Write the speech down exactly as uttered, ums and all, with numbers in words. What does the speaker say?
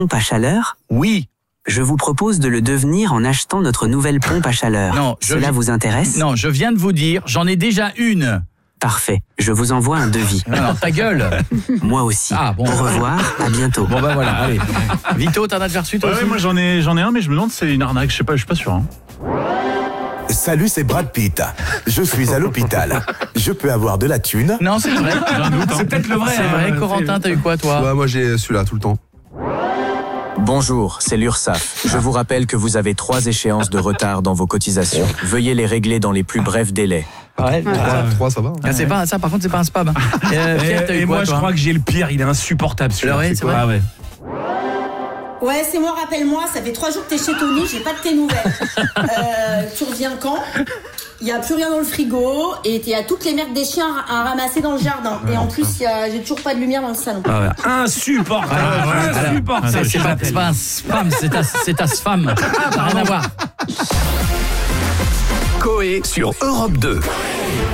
pompe à chaleur? Oui. Je vous propose de le devenir en achetant notre nouvelle pompe à chaleur. Non, je Cela vi- vous intéresse? Non, je viens de vous dire, j'en ai déjà une. Parfait, je vous envoie un devis. Alors, ta gueule. Moi aussi. Ah, bon. Au revoir, à bientôt. Bon bah voilà, allez. Vito, t'en as déjà reçu toi Ouais, aussi ouais, moi j'en ai, j'en ai un, mais je me demande si c'est une arnaque. Je sais pas, je suis pas sûr. Hein. Salut, c'est Brad Pitt. Je suis à l'hôpital. Je peux avoir de la thune? Non, c'est vrai. C'est peut-être le vrai. C'est vrai, hein. Corentin, t'as eu quoi toi? Ouais, moi j'ai celui-là tout le temps. Bonjour, c'est l'URSSAF. Je vous rappelle que vous avez trois échéances de retard dans vos cotisations. Veuillez les régler dans les plus brefs délais. Ouais, trois, ça va. Ah, c'est pas ça, par contre, c'est pas un spam. hein. Euh, Pierre, t'as Et, eu et quoi, moi, je toi? crois que j'ai le pire. Il est insupportable celui-là. Ouais, c'est vrai. Ah ouais. Ouais, c'est moi, rappelle-moi, ça fait trois jours que t'es chez Tony, j'ai pas de tes nouvelles. Euh, tu reviens quand? Il y a plus rien dans le frigo et il y a toutes les merdes des chiens à ramasser dans le jardin. Et en plus, il y a- j'ai toujours pas de lumière dans le salon. Ah ouais. Insupportable. Insupportable. C'est c'est pas, c'est pas un spam, c'est ta, c'est ta spam. Ça n'a rien à voir. Coé sur Europe deux.